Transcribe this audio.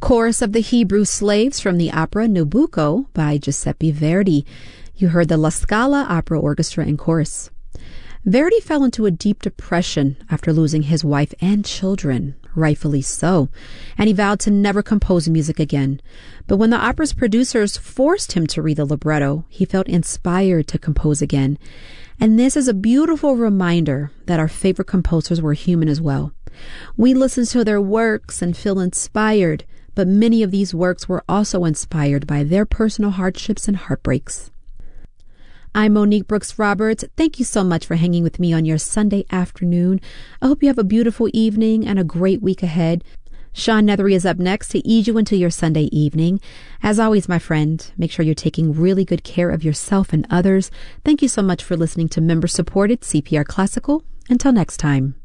chorus of the Hebrew slaves from the opera Nabucco by Giuseppe Verdi. You heard the La Scala Opera Orchestra and Chorus. Verdi fell into a deep depression after losing his wife and children, rightfully so, and he vowed to never compose music again. But when the opera's producers forced him to read the libretto, he felt inspired to compose again. And this is a beautiful reminder that our favorite composers were human as well. We listen to their works and feel inspired, but many of these works were also inspired by their personal hardships and heartbreaks. I'm Monique Brooks Roberts. Thank you so much for hanging with me on your Sunday afternoon. I hope you have a beautiful evening and a great week ahead. Sean Nethery is up next to ease you into your Sunday evening. As always, my friend, make sure you're taking really good care of yourself and others. Thank you so much for listening to member-supported CPR Classical. Until next time.